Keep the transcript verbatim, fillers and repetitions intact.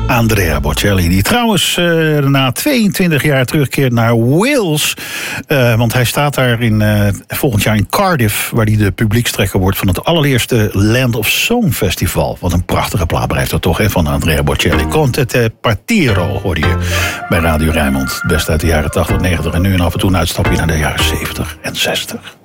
Andrea Bocelli, die trouwens uh, na tweeëntwintig jaar terugkeert naar Wales. Uh, want hij staat daar in, uh, volgend jaar in Cardiff, waar hij de publiekstrekker wordt van het allereerste Land of Song Festival. Wat een prachtige plaat blijft dat toch, hè, van Andrea Bocelli. Conte te partiro, hoorde je bij Radio Rijnmond. Best uit de jaren tachtig, negentig en nu en af en toe een uitstapje naar de jaren zeventig en zestig.